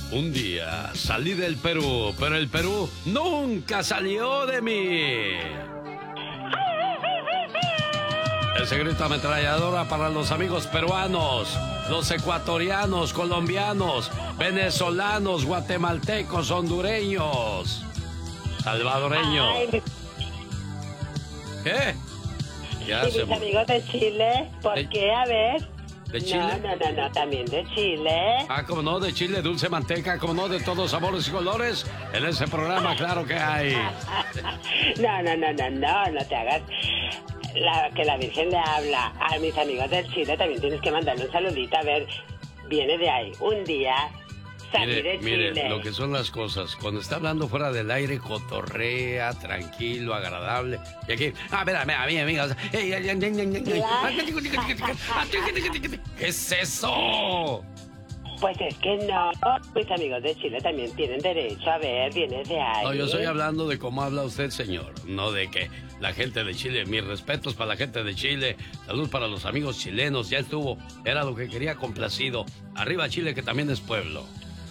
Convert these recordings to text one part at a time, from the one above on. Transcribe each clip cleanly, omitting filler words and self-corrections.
Un día salí del Perú, pero el Perú nunca salió de mí. Ese grito ametralladora para los amigos peruanos, los ecuatorianos, colombianos, venezolanos, guatemaltecos, hondureños, salvadoreños. Ay, ¿Qué? Ya y se... mis amigos de Chile, ¿por qué? A ver. ¿De Chile? No, también de Chile. Ah, como no, de Chile, dulce manteca, como no, de todos sabores y colores. En ese programa, claro que hay. No te hagas que la Virgen le habla. A mis amigos del Chile también tienes que mandarle un saludito. A ver, viene de ahí. Un día salí de Chile. Mire, lo que son las cosas. Cuando está hablando fuera del aire, cotorrea, tranquilo, agradable. Y aquí, a mí, amigos. ¿Qué es eso? Pues es que no, mis amigos de Chile también tienen derecho a ver, viene de ahí. No, yo estoy hablando de cómo habla usted, señor. No de que la gente de Chile, mis respetos para la gente de Chile, salud para los amigos chilenos, ya estuvo, era lo que quería complacido. Arriba Chile, que también es pueblo.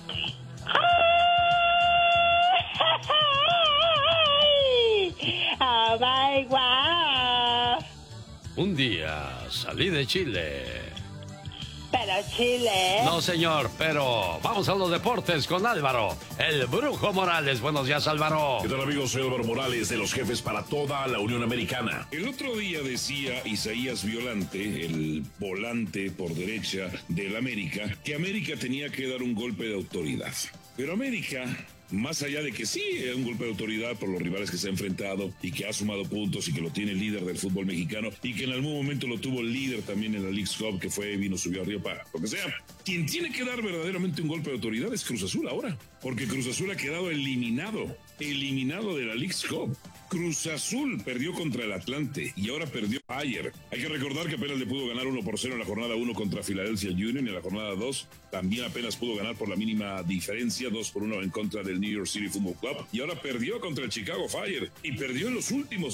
¡Oh, my God! Un día salí de Chile. Pero Chile... No, señor, pero vamos a los deportes con Álvaro, el Brujo Morales. Buenos días, Álvaro. ¿Qué tal, amigos? Soy Álvaro Morales, de los jefes para toda la Unión Americana. El otro día decía Isaías Violante, el volante por derecha del América, que América tenía que dar un golpe de autoridad. Pero América, más allá de que sí es un golpe de autoridad por los rivales que se ha enfrentado y que ha sumado puntos y que lo tiene líder del fútbol mexicano y que en algún momento lo tuvo líder también en la Leagues Cup, que subió arriba para lo que sea. Quien tiene que dar verdaderamente un golpe de autoridad es Cruz Azul ahora, porque Cruz Azul ha quedado eliminado de la Leagues Cup. Cruz Azul perdió contra el Atlante y ahora perdió ayer. Hay que recordar que apenas le pudo ganar 1-0 en la jornada 1 contra Philadelphia Union, y en la jornada 2 también apenas pudo ganar por la mínima diferencia, 2-1 en contra del New York City Football Club, y ahora perdió contra el Chicago Fire y perdió en los últimos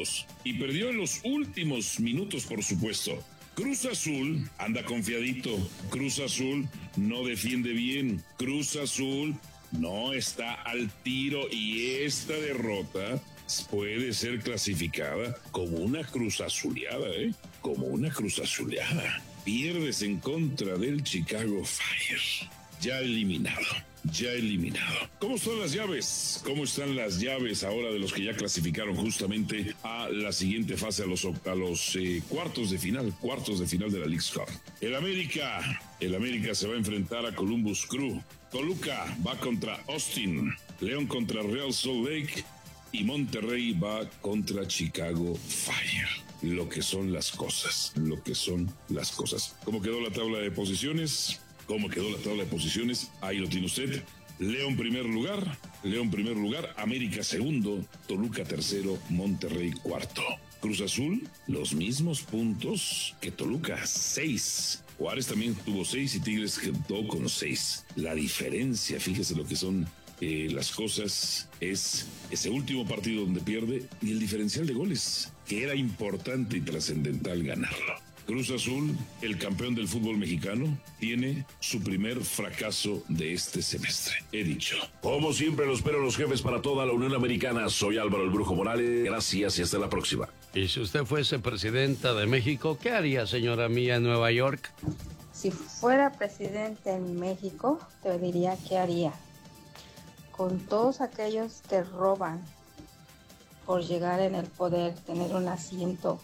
minutos, por supuesto. Cruz Azul anda confiadito, Cruz Azul no defiende bien, Cruz Azul no está al tiro, y esta derrota puede ser clasificada como una Cruz Azuleada, como una Cruz Azuleada. Pierdes en contra del Chicago Fire. Ya eliminado. ¿Cómo están las llaves? ¿Cómo están las llaves ahora de los que ya clasificaron justamente a la siguiente fase, a los cuartos de final de la Leagues Cup? El América se va a enfrentar a Columbus Crew. Toluca va contra Austin. León contra Real Salt Lake. Y Monterrey va contra Chicago Fire. Lo que son las cosas. ¿Cómo quedó la tabla de posiciones? Ahí lo tiene usted. León primer lugar, América segundo, Toluca tercero, Monterrey cuarto. Cruz Azul, los mismos puntos que Toluca, 6. Juárez también tuvo 6 y Tigres quedó con 6. La diferencia, fíjese lo que son las cosas, es ese último partido donde pierde y el diferencial de goles, que era importante y trascendental ganarlo. Cruz Azul, el campeón del fútbol mexicano, tiene su primer fracaso de este semestre. He dicho. Como siempre, los espero los jefes para toda la Unión Americana. Soy Álvaro el Brujo Morales. Gracias y hasta la próxima. Y si usted fuese presidenta de México, ¿qué haría, señora mía, en Nueva York? Si fuera presidente en México, te diría qué haría. Con todos aquellos que roban por llegar en el poder, tener un asiento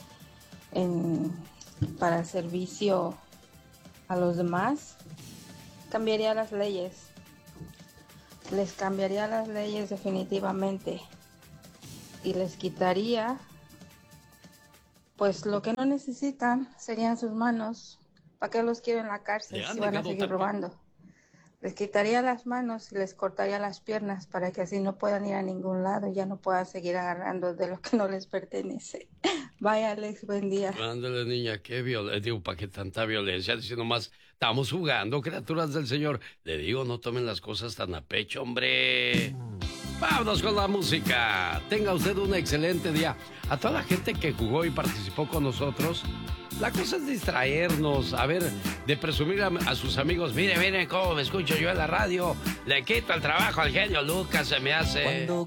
para servicio a los demás, cambiaría las leyes. Les cambiaría las leyes definitivamente y les quitaría, pues lo que no necesitan serían sus manos. ¿Para qué los quiero en la cárcel si van a seguir robando? Les quitaría las manos y les cortaría las piernas para que así no puedan ir a ningún lado y ya no puedan seguir agarrando de lo que no les pertenece. Vaya, Alex, buen día. Ándale, niña, qué violencia. Digo, ¿para qué tanta violencia? Diciendo más, estamos jugando, criaturas del Señor. Le digo, no tomen las cosas tan a pecho, hombre. Vámonos con la música. Tenga usted un excelente día. A toda la gente que jugó y participó con nosotros, la cosa es distraernos, a ver, de presumir a sus amigos. Mire, miren cómo me escucho yo en la radio. Le quito el trabajo al genio Lucas, se me hace.